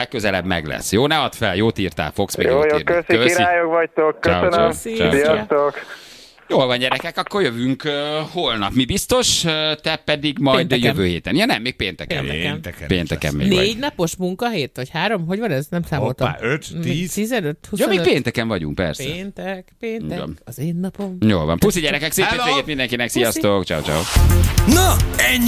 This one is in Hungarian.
legközelebb meg lesz. Jó, ne add fel, jót írtál, fogsz még jót írni. Köszi, királyok vagytok, köszönöm. Sziasztok. Jól van, gyerekek, akkor jövünk holnap. Mi biztos, te pedig majd pénteken. Jövő héten. Ja nem, még pénteken. Pénteken még 4 napos munkahét, vagy 3? Hogy van ez? Nem számoltam. Hoppá, 5, 10. 15, 25. Ja, még pénteken vagyunk, persze. Péntek, Igen. az én napom. Jól van. Puszi gyerekek, szép hétvégét mindenkinek. Sziasztok, ciao. Na, ennyi.